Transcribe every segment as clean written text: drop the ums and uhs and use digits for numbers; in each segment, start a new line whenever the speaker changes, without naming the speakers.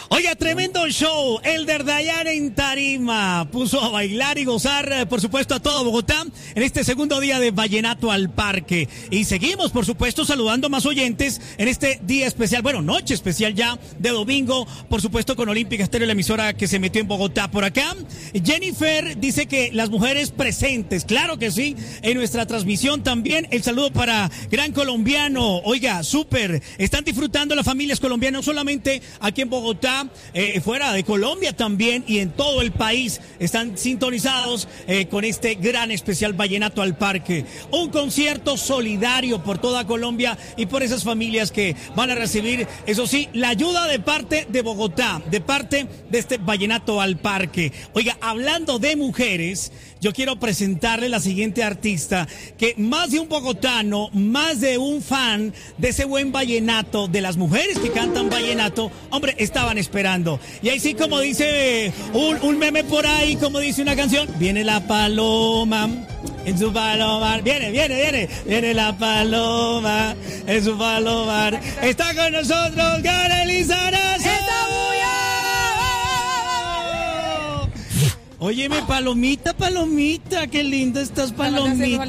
Oiga, tremendo show. Elder Dayan en tarima puso a bailar y gozar, por supuesto, a todo Bogotá en este segundo día de Vallenato al Parque. Y seguimos, por supuesto, saludando a más oyentes en este día especial, bueno, noche especial ya de domingo, por supuesto, con Olímpica Estéreo, la emisora que se metió en Bogotá. Por acá, Jennifer dice que las mujeres presentes, claro que sí, en nuestra transmisión también. El saludo para Gran Colombiano. Oiga, súper, están disfrutando las familias colombianas, no solamente aquí en Bogotá, fuera de Colombia también y en todo el país están sintonizados con este gran especial Vallenato al Parque. Un concierto solidario por toda Colombia y por esas familias que van a recibir, eso sí, la ayuda de parte de Bogotá, de parte de este Vallenato al Parque. Oiga, hablando de mujeres, yo quiero presentarle la siguiente artista que más de un bogotano, más de un fan de ese buen vallenato, de las mujeres que cantan vallenato, hombre, estaban esperando. Y ahí sí, como dice un meme por ahí, como dice una canción, viene la paloma en su palomar, viene la paloma en su palomar. Está con nosotros Karen Lizarazo. Óyeme, palomita, qué linda estás, palomita.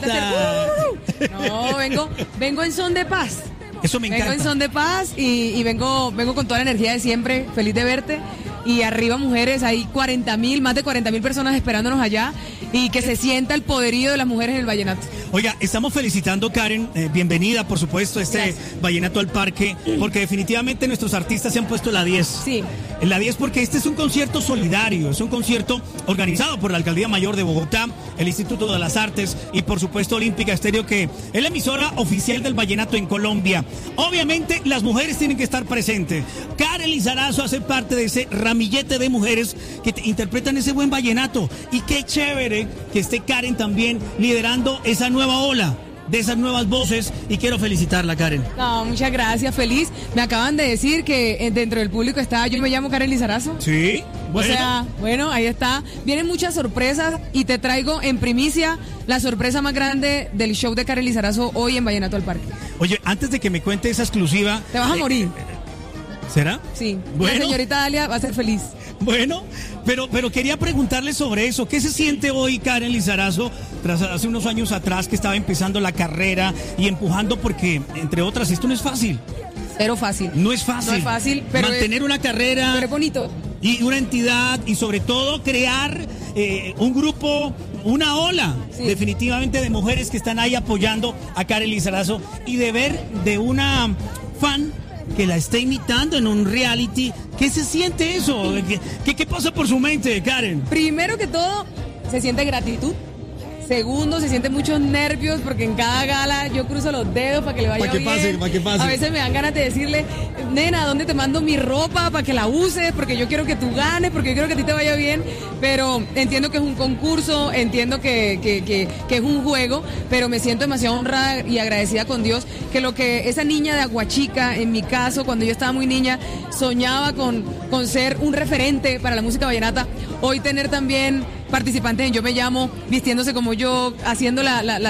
No, vengo en son de paz.
Eso me encanta.
Vengo en son de paz y vengo con toda la energía de siempre, feliz de verte. Y arriba mujeres, hay más de 40,000 personas esperándonos allá y que se sienta el poderío de las mujeres en el vallenato.
Oiga, estamos felicitando, Karen, bienvenida, por supuesto, a este Gracias. Vallenato al Parque, porque definitivamente nuestros artistas se han puesto la 10.
Sí.
En la 10 porque este es un concierto solidario, es un concierto organizado por la Alcaldía Mayor de Bogotá, el Instituto de las Artes y por supuesto Olímpica Estéreo, que es la emisora oficial del vallenato en Colombia. Obviamente las mujeres tienen que estar presentes. Karen Lizarazo hace parte de ese ramillete de mujeres que interpretan ese buen vallenato. Y qué chévere que esté Karen también liderando esa nueva ola de esas nuevas voces, y quiero felicitarla, Karen.
No, muchas gracias, feliz. Me acaban de decir que dentro del público está, yo me llamo Karen Lizarazo.
Sí,
bueno. O sea, bueno, ahí está. Vienen muchas sorpresas y te traigo en primicia la sorpresa más grande del show de Karen Lizarazo hoy en Vallenato al Parque.
Oye, antes de que me cuente esa exclusiva...
Te vas a morir.
¿Será?
Sí.
Bueno.
La señorita Dalia va a ser feliz.
Bueno, pero quería preguntarle sobre eso. ¿Qué se siente hoy Karen Lizarazo, tras hace unos años atrás que estaba empezando la carrera y empujando? Porque, entre otras, esto no es fácil.
Cero fácil.
No es fácil.
No es fácil, pero
mantener una carrera.
Pero es bonito.
Y una entidad, y sobre todo crear un grupo, una ola, sí, definitivamente, de mujeres que están ahí apoyando a Karen Lizarazo, y de ver de una fan que la está imitando en un reality. ¿Qué se siente eso? ¿Qué pasa por su mente, Karen?
Primero que todo, se siente gratitud. Segundo, se sienten muchos nervios porque en cada gala yo cruzo los dedos para que le vaya bien.
Para que pase.
A veces me dan ganas de decirle, nena, ¿dónde te mando mi ropa para que la uses? Porque yo quiero que tú ganes, porque yo quiero que a ti te vaya bien. Pero entiendo que es un concurso, entiendo que es un juego, pero me siento demasiado honrada y agradecida con Dios que lo que esa niña de Aguachica, en mi caso, cuando yo estaba muy niña, soñaba con ser un referente para la música vallenata, hoy tener también participantes en Yo Me Llamo, vistiéndose como yo, haciendo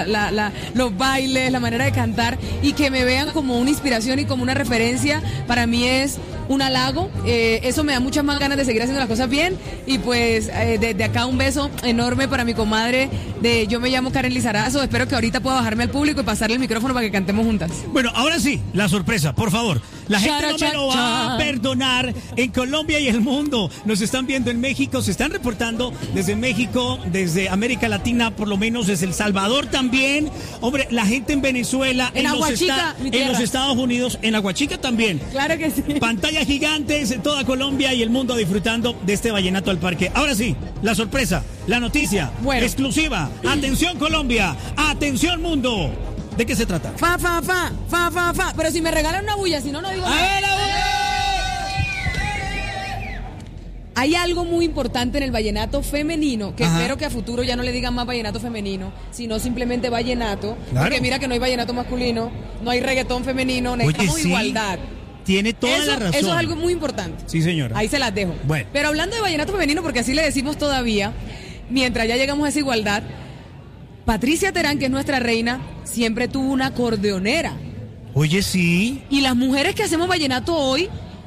los bailes, la manera de cantar, y que me vean como una inspiración y como una referencia, para mí es un halago. Eso me da muchas más ganas de seguir haciendo las cosas bien. Y pues desde acá un beso enorme para mi comadre de Yo Me Llamo Karen Lizarazo. Espero que ahorita pueda bajarme al público y pasarle el micrófono para que cantemos juntas.
Bueno, ahora sí, la sorpresa, por favor. La gente no me lo va a perdonar. En Colombia y el mundo nos están viendo, en México, se están reportando desde México, desde América Latina, por lo menos desde El Salvador también. Hombre, la gente en Venezuela, en los Estados Unidos, en Aguachica también.
Claro que sí.
Pantallas gigantes en toda Colombia y el mundo disfrutando de este Vallenato al Parque. Ahora sí, la sorpresa, la noticia exclusiva. Atención Colombia, atención mundo. ¿De qué se trata?
Fa. Pero si me regalan una bulla, si no, no digo nada.
¡A ver, la bulla!
Hay algo muy importante en el vallenato femenino, que espero que a futuro ya no le digan más vallenato femenino, sino simplemente vallenato. Claro. Porque mira que no hay vallenato masculino, no hay reggaetón femenino, necesitamos igualdad.
Tiene toda la razón.
Eso es algo muy importante.
Sí, señora.
Ahí se las dejo.
Bueno.
Pero hablando de vallenato femenino, porque así le decimos todavía, mientras ya llegamos a esa igualdad, Patricia Terán, que es nuestra reina, siempre tuvo una acordeonera.
Oye, sí.
Y las mujeres que hacemos vallenato hoy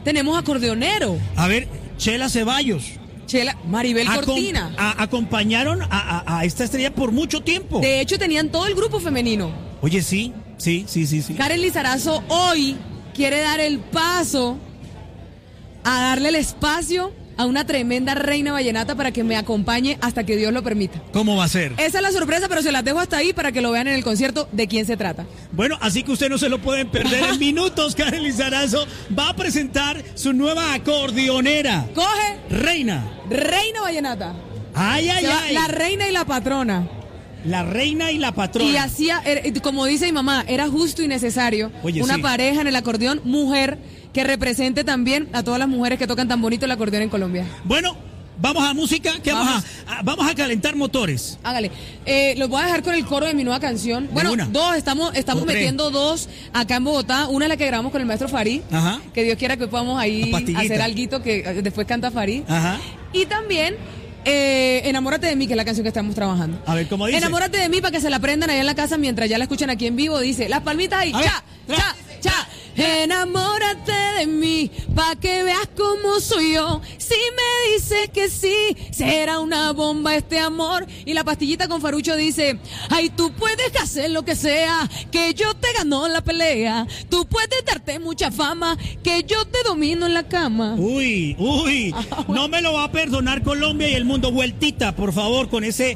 tenemos acordeonero.
A ver, Chela Ceballos.
Chela, Maribel Cortina.
Acompañaron a esta estrella por mucho tiempo.
De hecho, tenían todo el grupo femenino.
Oye, sí.
Karen Lizarazo hoy quiere dar el paso a darle el espacio a una tremenda reina vallenata para que me acompañe hasta que Dios lo permita.
¿Cómo va a ser?
Esa es la sorpresa, pero se las dejo hasta ahí para que lo vean en el concierto de quién se trata.
Bueno, así que usted no se lo pueden perder en minutos. Karen Lizarazo va a presentar su nueva acordeonera.
Coge.
Reina
vallenata.
Ay.
La reina y la patrona.
La reina y la patrona.
Y hacía, como dice mi mamá, era justo y necesario una pareja en el acordeón, mujer, que represente también a todas las mujeres que tocan tan bonito el acordeón en Colombia.
Bueno, vamos a música, vamos a calentar motores.
Hágale. Los voy a dejar con el coro de mi nueva canción. Bueno, dos, estamos metiendo dos acá en Bogotá. Una es la que grabamos con el maestro Farid.
Ajá.
Que Dios quiera que podamos ahí hacer alguito que después canta Farid.
Ajá.
Y también Enamórate de mí, que es la canción que estamos trabajando.
A ver, ¿cómo dice?
Enamórate de mí, para que se la aprendan allá en la casa mientras ya la escuchan aquí en vivo. Dice, las palmitas ahí, cha. Enamórate de mí, pa' que veas cómo soy yo. Si me dices que sí, será una bomba este amor. Y la pastillita con Farucho dice, ay, tú puedes hacer lo que sea, que yo te gano la pelea. Tú puedes darte mucha fama, que yo te domino en la cama.
Uy, no me lo va a perdonar Colombia y el mundo. Vueltita, por favor, con ese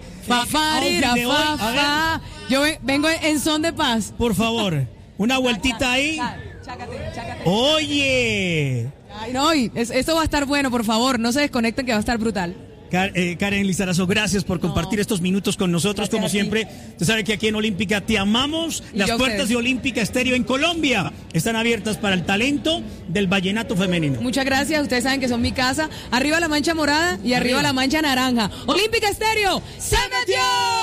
Yo vengo en son de paz.
Por favor, una vueltita ahí.
Chácate.
Oye.
Ay, no, esto va a estar bueno, por favor, no se desconecten, que va a estar brutal.
Karen Lizarazo, gracias por compartir estos minutos con nosotros, como siempre. Usted sabe que aquí en Olímpica te amamos. Las puertas de Olímpica Estéreo en Colombia están abiertas para el talento del vallenato femenino.
Muchas gracias, ustedes saben que son mi casa. Arriba la mancha morada y arriba la mancha naranja. Olímpica Estéreo, ¡se metió!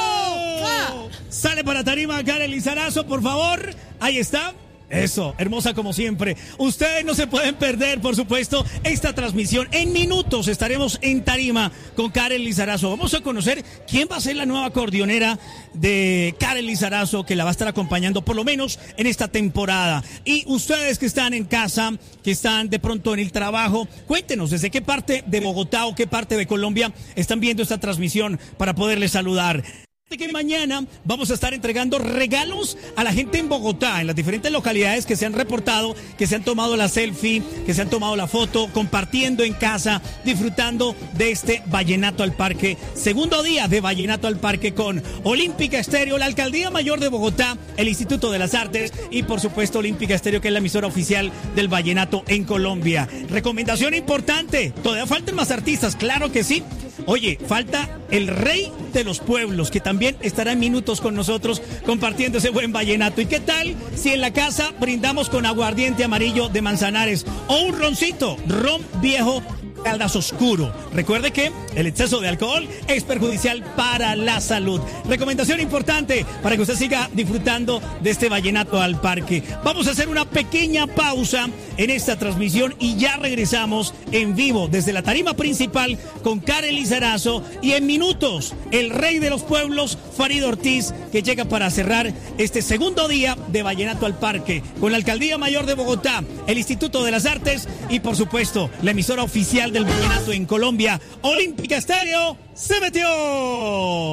Sale para tarima Karen Lizarazo, por favor. Ahí está. Eso, hermosa como siempre. Ustedes no se pueden perder, por supuesto, esta transmisión. En minutos estaremos en tarima con Karen Lizarazo. Vamos a conocer quién va a ser la nueva acordeonera de Karen Lizarazo, que la va a estar acompañando por lo menos en esta temporada. Y ustedes que están en casa, que están de pronto en el trabajo, cuéntenos desde qué parte de Bogotá o qué parte de Colombia están viendo esta transmisión para poderles saludar. Que mañana vamos a estar entregando regalos a la gente en Bogotá, en las diferentes localidades que se han reportado, que se han tomado la selfie, que se han tomado la foto, compartiendo en casa, disfrutando de este Vallenato al Parque, segundo día de Vallenato al Parque con Olímpica Estéreo, la Alcaldía Mayor de Bogotá, el Instituto de las Artes y por supuesto Olímpica Estéreo, que es la emisora oficial del Vallenato en Colombia. Recomendación importante, todavía faltan más artistas, claro que sí. Oye, falta el rey de los pueblos, que también estará en minutos con nosotros compartiendo ese buen vallenato. ¿Y qué tal si en la casa brindamos con aguardiente amarillo de Manzanares o un roncito, ron viejo Caldas Oscuro? Recuerde que el exceso de alcohol es perjudicial para la salud. Recomendación importante para que usted siga disfrutando de este Vallenato al Parque. Vamos a hacer una pequeña pausa en esta transmisión y ya regresamos en vivo desde la tarima principal con Karen Lizarazo y en minutos el rey de los pueblos, Farid Ortiz, que llega para cerrar este segundo día de Vallenato al Parque con la Alcaldía Mayor de Bogotá, el Instituto de las Artes y por supuesto la emisora oficial del vallenato en Colombia, Olímpica Estéreo, se metió.